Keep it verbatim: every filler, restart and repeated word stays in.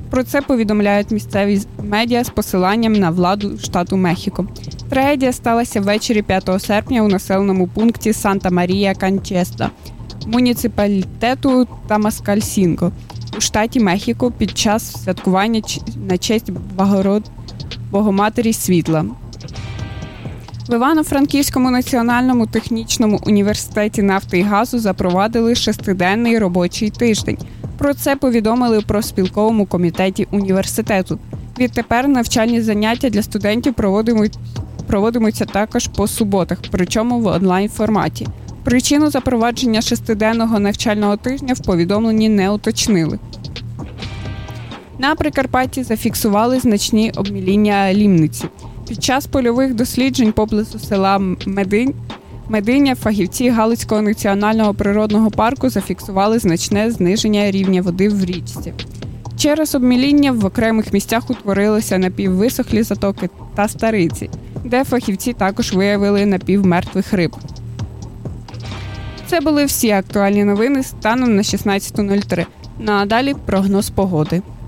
Про це повідомляють місцеві медіа з посиланням на владу штату Мехіко. Трагедія сталася ввечері п'ятого серпня у населеному пункті Санта-Марія-Канчеста муніципалітету Тамаскальсінго у штаті Мехіко під час святкування на честь Богоматері Світла. В Івано-Франківському національному технічному університеті нафти і газу запровадили шестиденний робочий тиждень. Про це повідомили у профспілковому комітеті університету. Відтепер навчальні заняття для студентів проводимуть, проводимуться також по суботах, причому в онлайн-форматі. Причину запровадження шестиденного навчального тижня в повідомленні не уточнили. На Прикарпатті зафіксували значні обміління лімниці. Під час польових досліджень поблизу села Мединь, Мединя фахівці Галицького національного природного парку зафіксували значне зниження рівня води в річці. Через обміління в окремих місцях утворилися напіввисохлі затоки та стариці, де фахівці також виявили напівмертвих риб. Це були всі актуальні новини станом на шістнадцята нуль три. Ну а далі прогноз погоди.